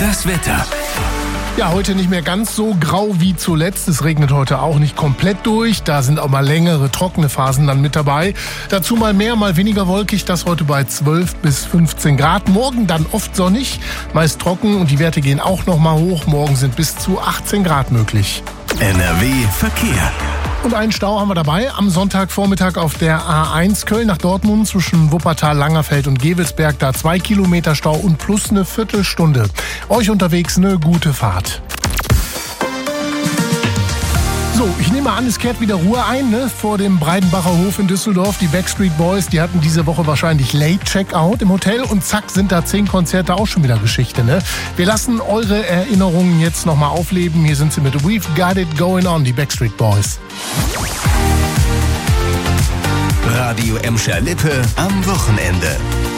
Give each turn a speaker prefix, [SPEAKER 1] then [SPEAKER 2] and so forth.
[SPEAKER 1] Das Wetter.
[SPEAKER 2] Ja, heute nicht mehr ganz so grau wie zuletzt. Es regnet heute auch nicht komplett durch. Da sind auch mal längere, trockene Phasen dann mit dabei. Dazu mal mehr, mal weniger wolkig. Das heute bei 12 bis 15 Grad. Morgen dann oft sonnig, meist trocken und die Werte gehen auch noch mal hoch. Morgen sind bis zu 18 Grad möglich.
[SPEAKER 1] NRW Verkehr.
[SPEAKER 2] Und einen Stau haben wir dabei. Am Sonntagvormittag auf der A1 Köln nach Dortmund zwischen Wuppertal, Langerfeld und Gevelsberg. Da 2 Kilometer Stau und plus eine Viertelstunde. Euch unterwegs eine gute Fahrt. So, ich nehme an, es kehrt wieder Ruhe ein, ne? Vor dem Breidenbacher Hof in Düsseldorf. Die Backstreet Boys, die hatten diese Woche wahrscheinlich Late Checkout im Hotel und zack, sind da 10 Konzerte auch schon wieder Geschichte, ne? Wir lassen eure Erinnerungen jetzt nochmal aufleben. Hier sind sie mit We've Got It Going On, die Backstreet Boys.
[SPEAKER 1] Radio Emscher Lippe am Wochenende.